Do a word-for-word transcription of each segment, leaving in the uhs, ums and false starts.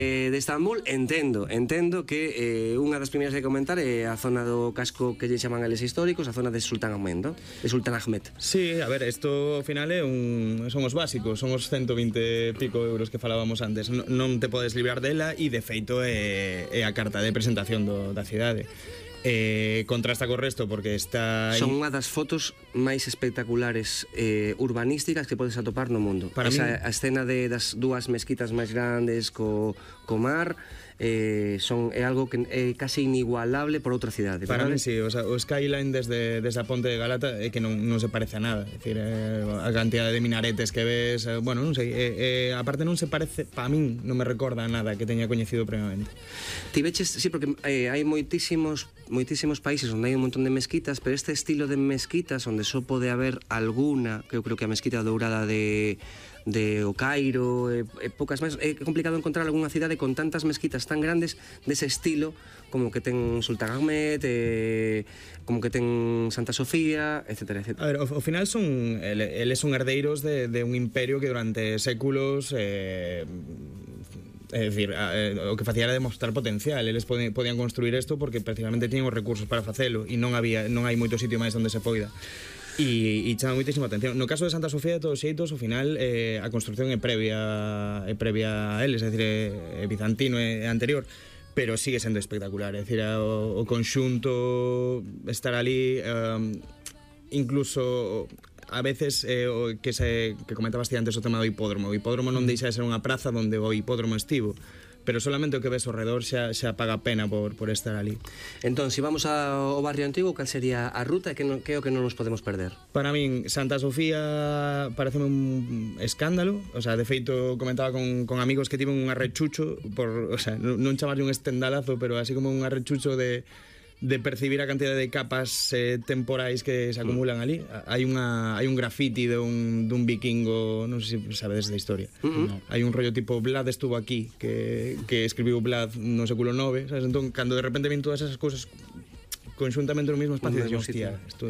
Eh, de Estambul, entendo, entendo que eh, unha das primeiras que comentar é a zona do casco que lle chaman eles históricos, a zona de Sultan Ahmed, ¿no? De Sultan Ahmed. Sí, a ver, isto ao final é un, son os básicos, son os ciento vinte pico euros que falábamos antes. Non, non te podes librar dela e de feito é, é a carta de presentación do, da cidade. Eh, contrasta co resto porque está son unha das fotos máis espectaculares eh, urbanísticas que podes atopar no mundo. Para esa mí... a escena de, das dúas mezquitas máis grandes co, co mar eh, son, é algo que é casi inigualable por outra cidade. Para mí, sí, o, sea, o skyline desde, desde a ponte de Galata é que non, non se parece a nada. É dicir, eh, a cantidad de minaretes que ves, eh, bueno, non sei, eh, eh, aparte non se parece, pa min non me recorda a nada que teña coñecido previamente. Ti veches, sí, porque eh, hai moitísimos moitísimos países onde hai un montón de mezquitas, pero este estilo de mezquitas onde só pode haber alguna, que eu creo que a mezquita dourada de de O Cairo, e, e poucas máis, é complicado encontrar algunha cidade con tantas mezquitas tan grandes dese estilo como que ten Sultan Ahmed, eh, como que ten Santa Sofía, etcétera, etcétera. A ver, ao, ao final son eles son herdeiros de, de un imperio que durante séculos eh, é dicir, o que facía era demostrar potencial. Eles podían construir isto porque precisamente tiñen os recursos para facelo e non había non hai moito sitio máis onde se poida. E, e chama moitísima atención. No caso de Santa Sofía, de todos xeitos, ao final eh, a construcción é previa é previa a eles, é dicir, é, é bizantino, é, é anterior, pero sigue sendo espectacular. É dicir, o, o conxunto estar ali, um, incluso a veces eh, o que se que comentabas ti antes o tema do hipódromo. O hipódromo non deixa de ser unha praza onde o hipódromo estivo, pero solamente o que ves ao redor xa, xa paga pena por, por estar ali. Entón, se vamos ao barrio antigo, cal sería a ruta que, no, que é o que non nos podemos perder? Para min, Santa Sofía pareceme un escándalo. O sea, de feito, comentaba con, con amigos que tiven un arrechucho por, o sea, non chamarlle un estendalazo, pero así como un arrechucho de de percibir a cantidad de capas eh, temporais que se acumulan mm. ali. Hai unha hai un graffiti de un dun vikingo, non sei se sabedes da historia. Mm -hmm. No. Hai un rollo tipo Vlad estuvo aquí, que que escribiu Vlad no século nove, sabes? Entón, cando de repente ven todas esas cousas conxuntamente no mesmo espacio, de hostia, isto.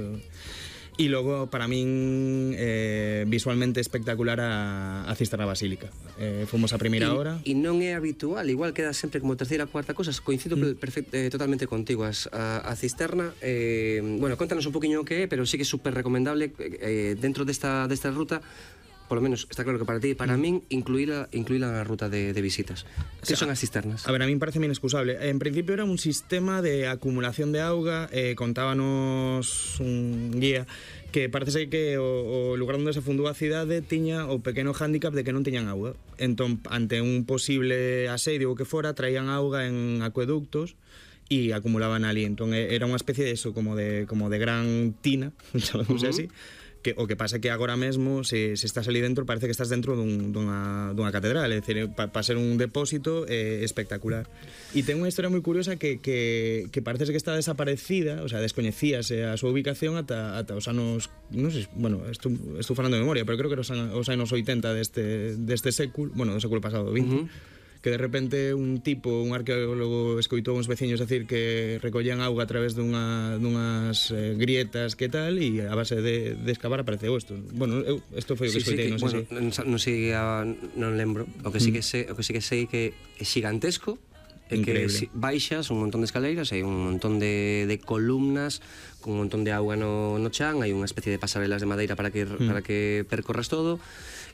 E logo, para min, eh, visualmente espectacular a, a Cisterna Basílica. Eh, fomos a primeira hora. E non é habitual, igual queda sempre como terceira, cuarta cosa. Coincido mm. perfect, eh, totalmente contigo. As, a, a Cisterna, eh, bueno, contanos un poquinho o que é, pero sí que é super recomendable eh, dentro desta, desta ruta. Por lo menos, está claro que para ti, para mm. min, incluíla, incluíla na ruta de, de visitas. Que o sea, son as cisternas? A ver, a min parece inexcusable. En principio era un sistema de acumulación de auga, eh, contábanos un guía que parece ser que o, o lugar onde se fundou a cidade tiña o pequeno hándicap de que non tiñan auga. Entón, ante un posible asedio ou que fora, traían auga en acueductos e acumulaban ali. Entón, era unha especie de eso, como de, como de gran tina, chamamos uh -huh. así. Que, o que pasa é que agora mesmo se, se estás ali dentro parece que estás dentro dun, dunha, dunha catedral, é dicir, para pa ser un depósito é eh, espectacular. E ten unha historia moi curiosa que, que, que parece que está desaparecida, o sea, descoñecíase a súa ubicación ata, ata os anos, non sei, bueno, estou, estou falando de memoria, pero creo que os, os anos oitenta deste, deste século, bueno, do século pasado, vinte, uh -huh. que de repente un tipo, un arqueólogo, escoitou uns veciños decir que recollían auga a través dunha, dunhas eh, grietas que tal, e a base de, de excavar apareceu isto. Bueno, eu, isto foi o que sí, escoitei, sí, non sei bueno, se... Non, sei, non lembro. O que sí que sei, o que sí que sei que é xigantesco, é que si, baixas un montón de escaleiras, hai un montón de, de columnas con un montón de auga no, no chan, hai unha especie de pasarelas de madeira para que, mm. para que percorras todo.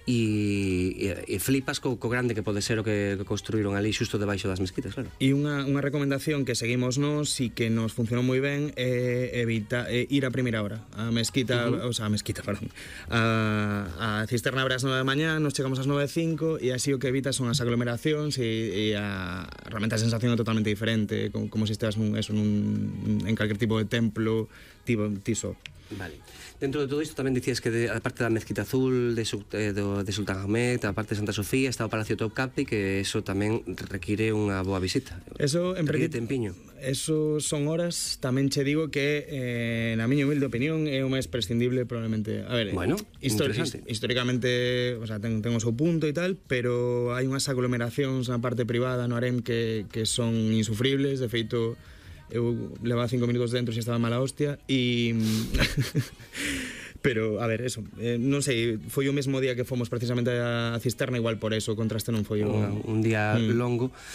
E, e, e flipas co, co grande que pode ser o que, que construíron ali xusto debaixo das mesquitas, claro. E unha, unha recomendación que seguimos nós e que nos funcionou moi ben é evita, é ir a primeira hora. A mesquita, uh -huh. o sea, a mesquita, perdón. A, a cisterna abre ás nove da mañá, nos chegamos ás nove e cinco e así o que evita son as aglomeracións e, e a, realmente a sensación é totalmente diferente, como, como se estés nun, eso, nun, en calquer tipo de templo, tipo, tiso. Vale. Dentro de todo isto tamén dicías que de, a parte da Mezquita Azul de, eh, do, de Sultan Ahmed, a parte de Santa Sofía, está o Palacio Topkapi, que eso tamén require unha boa visita. Eso, en require tempiño. Eso son horas, tamén che digo que eh, na miña humilde opinión é o máis prescindible probablemente. A ver, bueno, histori históricamente, o sea, ten, ten o seu punto e tal, pero hai unhas aglomeracións na parte privada no harem que, que son insufribles. De feito, eu levaba cinco minutos dentro e xa estaba mala hostia e... pero, a ver, eso, eh, non sei, foi o mesmo día que fomos precisamente a Cisterna, igual por eso o contraste non foi o... un, un día mm. longo.